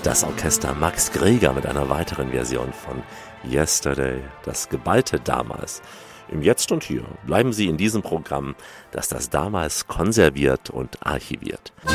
Das Orchester Max Greger mit einer weiteren Version von Yesterday, das geballte Damals. Im Jetzt und Hier bleiben Sie in diesem Programm, das das Damals konserviert und archiviert.